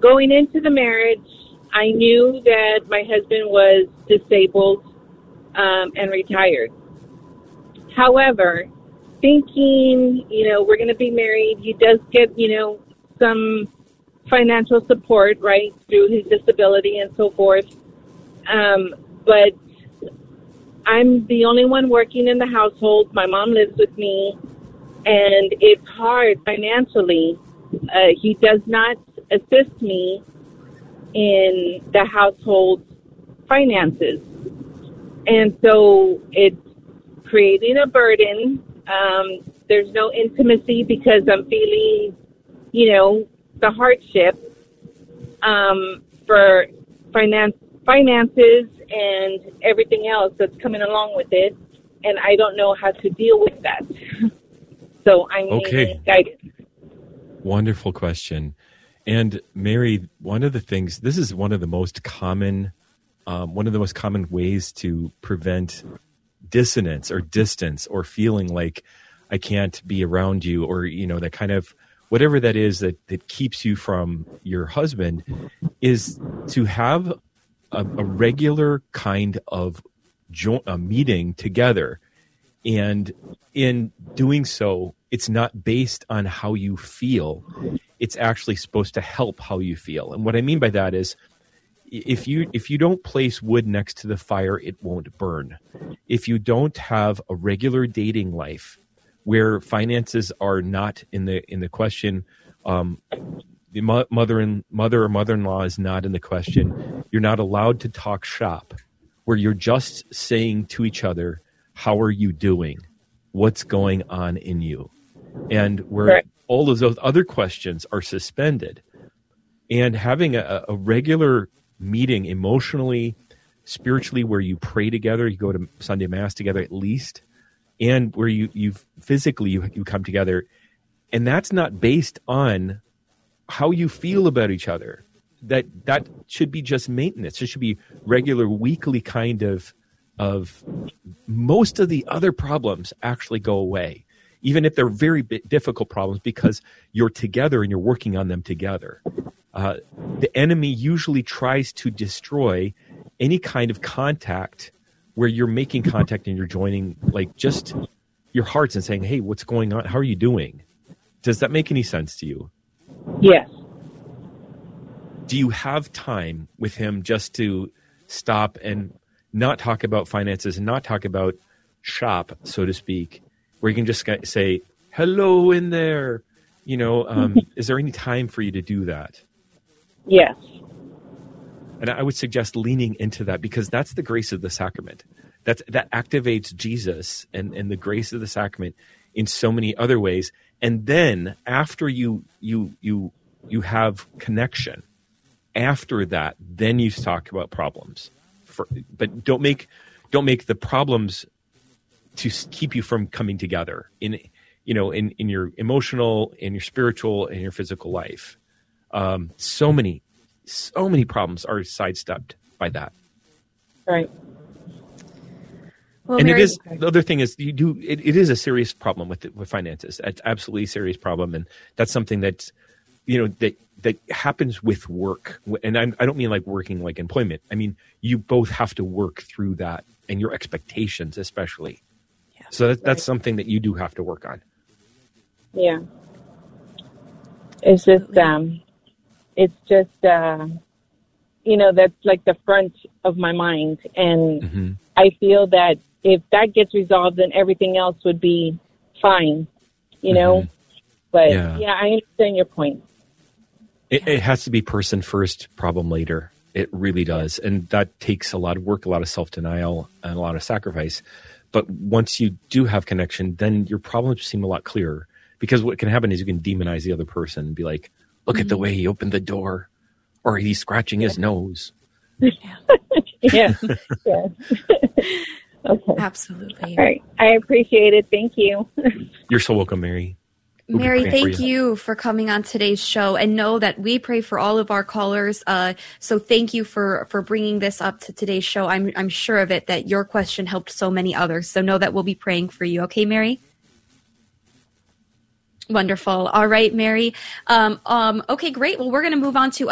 going into the marriage, I knew that my husband was disabled and retired. However, thinking, we're going to be married, he does get, some financial support, right, through his disability and so forth. But I'm the only one working in the household. My mom lives with me, and it's hard financially. He does not assist me in the household finances. And so it's creating a burden. There's no intimacy because I'm feeling, the hardship for finances and everything else that's coming along with it. And I don't know how to deal with that. So I'm needing guidance. Wonderful question. And Mary, this is one of the most common ways to prevent dissonance or distance or feeling like I can't be around you, or, that kind of whatever that is that keeps you from your husband, is to have a regular kind of meeting together. And in doing so, it's not based on how you feel. It's actually supposed to help how you feel. And what I mean by that is, if you don't place wood next to the fire, it won't burn. If you don't have a regular dating life where finances are not in the question, the mother or mother-in-law is not in the question, you're not allowed to talk shop, where you're just saying to each other, how are you doing? What's going on in you? And where all of those other questions are suspended. And having a regular meeting emotionally, spiritually, where you pray together, you go to Sunday Mass together at least, and where you physically come together. And that's not based on how you feel about each other. That should be just maintenance. It should be regular, weekly kind of most of the other problems actually go away, even if they're very difficult problems, because you're together and you're working on them together. The enemy usually tries to destroy any kind of contact where you're making contact and you're joining, like, just your hearts and saying, hey, what's going on? How are you doing? Does that make any sense to you? Yes. Do you have time with him just to stop and not talk about finances and not talk about shop, so to speak, where you can just say, hello in there? Is there any time for you to do that? Yes. And I would suggest leaning into that, because that's the grace of the sacrament. That activates Jesus and the grace of the sacrament in so many other ways. And then after you have connection, after that, then you talk about problems. But don't make the problems to keep you from coming together in your emotional, in your spiritual, and your physical life. So many problems are sidestepped by that. Right. Well, and Mary, the other thing is it is a serious problem with finances. It's absolutely a serious problem. And that's something that's, that happens with work. And I don't mean like working like employment. I mean, you both have to work through that, and your expectations, especially. Yeah. So that's something that you do have to work on. Yeah. It's just, that's like the front of my mind. And I feel that if that gets resolved, then everything else would be fine, But I understand your point. It has to be person first, problem later. It really does. And that takes a lot of work, a lot of self-denial, and a lot of sacrifice. But once you do have connection, then your problems seem a lot clearer. Because what can happen is you can demonize the other person and be like, look at the way he opened the door, or he's scratching his nose. Yeah. Okay. Absolutely. All right. I appreciate it. Thank you. You're so welcome, Mary. Mary, thank you for coming on today's show, and know that we pray for all of our callers. So thank you for bringing this up to today's show. I'm sure of it that your question helped so many others. So know that we'll be praying for you. Okay, Mary? Wonderful. All right, Mary. Okay, great. Well, we're going to move on to